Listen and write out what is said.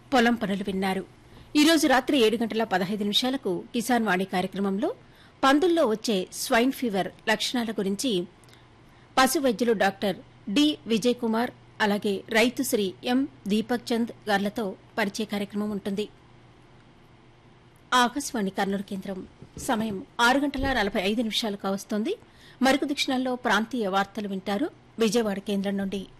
పొలం పనులు విన్నారు. ఈ రోజు రాత్రి 7:15 కిసాన్ వాణి కార్యక్రమంలో పందుల్లో వచ్చే స్వైన్ ఫీవర్ లక్షణాల గురించి పశు వైద్యులు డాక్టర్ డి విజయ్ కుమార్ అలాగే రైతు శ్రీ ఎం దీపక్ చంద్ గార్లతో పరిచయ కార్యక్రమం ఉంటుంది. ఆకాశవాణి కర్నూలు కేంద్రం సమయం 6:45 కావస్తోంది. మరికొద్ది క్షణాల్లో ప్రాంతీయ వార్తలు వింటారు విజయవాడ కేంద్రం నుండి.